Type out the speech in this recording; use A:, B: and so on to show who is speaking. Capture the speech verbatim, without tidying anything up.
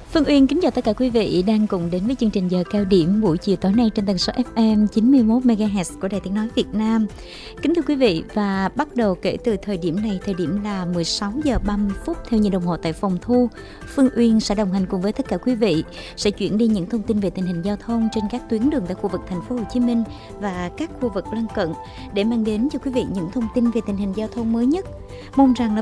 A: Phương Uyên kính chào tất cả quý vị đang cùng đến với chương trình giờ cao điểm buổi chiều tối nay trên tần số ép em chín mươi mốt mê ga héc của Đài Tiếng nói Việt Nam. Kính thưa quý vị, và bắt đầu kể từ thời điểm này, thời điểm là mười sáu giờ ba mươi phút theo giờ đồng hồ tại phòng thu, Phương Uyên sẽ đồng hành cùng với tất cả quý vị, sẽ chuyển đi những thông tin về tình hình giao thông trên các tuyến đường tại khu vực thành phố Hồ Chí Minh và các khu vực lân cận để mang đến cho quý vị những thông tin về tình hình giao thông mới nhất. Mong rằng là